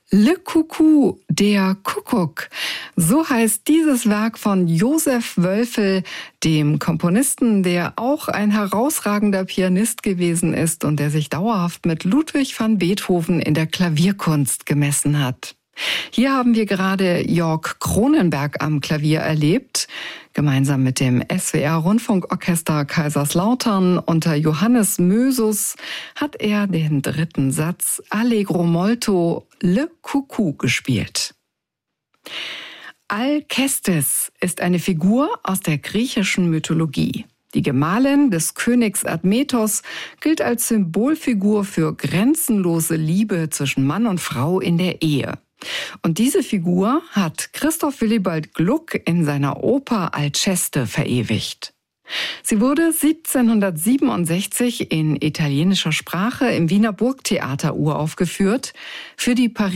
Le Coucou, der Kuckuck. So heißt dieses Werk von Josef Wölfel, dem Komponisten, der auch ein herausragender Pianist gewesen ist und der sich dauerhaft mit Ludwig van Beethoven in der Klavierkunst gemessen hat. Hier haben wir gerade Jörg Cronenberg am Klavier erlebt. Gemeinsam mit dem SWR-Rundfunkorchester Kaiserslautern unter Johannes Mösus hat er den dritten Satz Allegro molto Le Coucou gespielt. Alkestis ist eine Figur aus der griechischen Mythologie. Die Gemahlin des Königs Admetos gilt als Symbolfigur für grenzenlose Liebe zwischen Mann und Frau in der Ehe. Und diese Figur hat Christoph Willibald Gluck in seiner Oper Alceste verewigt. Sie wurde 1767 in italienischer Sprache im Wiener Burgtheater uraufgeführt. Für die